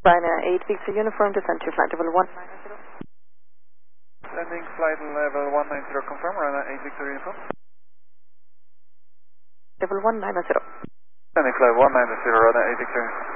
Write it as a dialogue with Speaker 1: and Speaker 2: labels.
Speaker 1: Ryanair 8 Victor Uniform, descent to flight level 190.
Speaker 2: Landing flight level 190, confirm, Ryanair 8 Victor Uniform.
Speaker 1: Level 190.
Speaker 2: Landing flight 190, Ryanair 8 Victor Uniform.